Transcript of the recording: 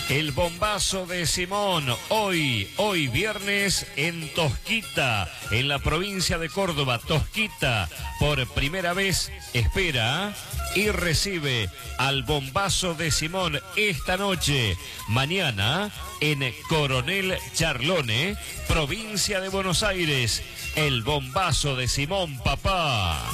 El bombazo de Simón, hoy viernes en Tosquita, en la provincia de Córdoba. Tosquita, por primera vez, espera y recibe al bombazo de Simón esta noche. Mañana, en Coronel Charlone, provincia de Buenos Aires. El bombazo de Simón, papá.